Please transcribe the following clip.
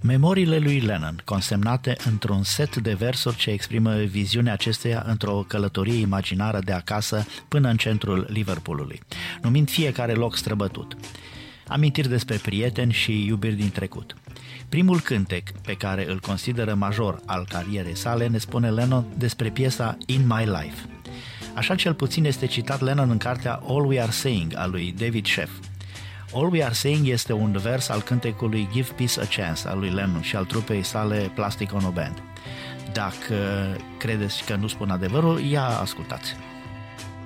Memoriile lui Lennon, consemnate într-un set de versuri ce exprimă viziunea acestuia într-o călătorie imaginară de acasă până în centrul Liverpoolului, numind fiecare loc străbătut. Amintiri despre prieteni și iubiri din trecut. Primul cântec pe care îl consideră major al carierei sale ne spune Lennon despre piesa In My Life. Așa cel puțin este citat Lennon în cartea All We Are Saying a lui David Sheff. All We Are Saying este un vers al cântecului Give Peace a Chance al lui Lennon și al trupei sale Plastic Ono Band. Dacă credeți că nu spun adevărul, ia ascultați.